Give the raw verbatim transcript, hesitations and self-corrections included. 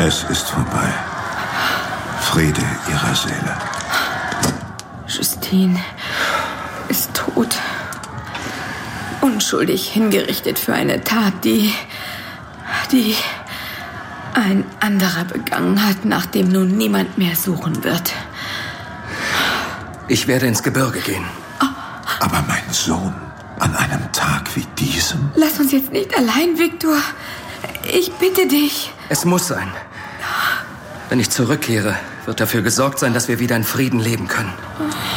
Es ist vorbei. Friede ihrer Seele. Justine ist tot. Unschuldig hingerichtet für eine Tat, die... die ein anderer begangen hat, nach dem nun niemand mehr suchen wird. Ich werde ins Gebirge gehen. Aber mein Sohn, an einem Tag wie diesem? Lass uns jetzt nicht allein, Viktor. Ich bitte dich. Es muss sein. Wenn ich zurückkehre, wird dafür gesorgt sein, dass wir wieder in Frieden leben können.